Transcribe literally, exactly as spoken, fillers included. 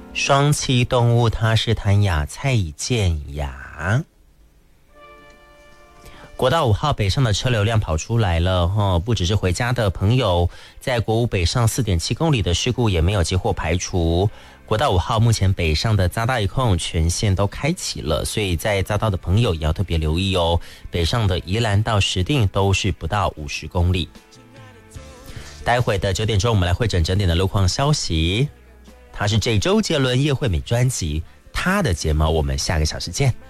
双栖动物它是谭雅蔡以健雅。国道五号北上的车流量跑出来了，不只是回家的朋友，在国五北上 四点七公里的事故也没有接获排除。国道五号目前北上的匝道一控全线都开启了，所以在匝道的朋友也要特别留意哦。北上的宜兰到石碇都是不到五十公里。待会的九点钟我们来会诊整点的路况消息，它是这周杰伦叶惠美专辑《她的睫毛》，我们下个小时见。